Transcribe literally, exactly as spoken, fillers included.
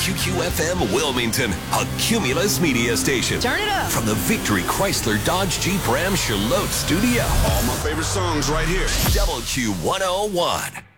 Q Q F M Wilmington, a Cumulus media station. Turn it up. From the Victory Chrysler Dodge Jeep Ram Charlotte studio. All my favorite songs right here. W Q one oh one.